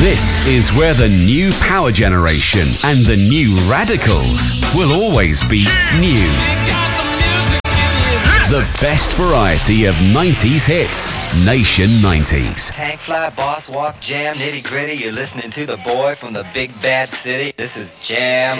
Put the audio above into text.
This is where the new power generation and the new radicals will always be new. The best variety of 90s hits. Nation 90s. Tank fly, boss walk, jam, nitty gritty. You're listening to the boy from the big bad city. This is Jam